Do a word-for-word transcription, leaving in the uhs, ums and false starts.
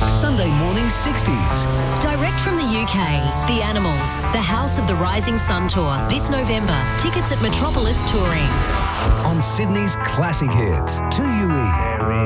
Sunday morning sixties. Direct from the U K, The Animals, the House of the Rising Sun Tour, this November. Tickets at Metropolis Touring. On Sydney's classic hits, two U E.